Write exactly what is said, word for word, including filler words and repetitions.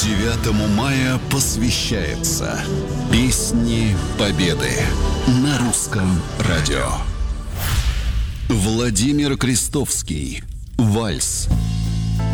девятому мая посвящается Песни Победы на русском радио. Владимир Крестовский. Вальс.